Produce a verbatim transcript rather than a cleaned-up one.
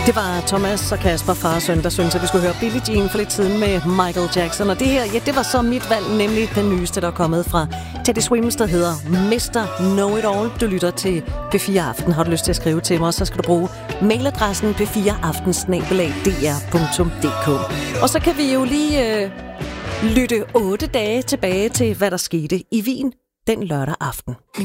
Det var Thomas og Kasper, far og søn, der syntes, at vi skulle høre Billie Jean for lidt siden med Michael Jackson. Og det her, ja, det var så mit valg, nemlig den nyeste, der er kommet fra Teddy Swims, der hedder mister Know It All. Du lytter til P fire Aften. Har du lyst til at skrive til mig, så skal du bruge mailadressen p fire aften snabel-a d r punktum d k. Og så kan vi jo lige øh, lytte otte dage tilbage til, hvad der skete i Wien den lørdag aften.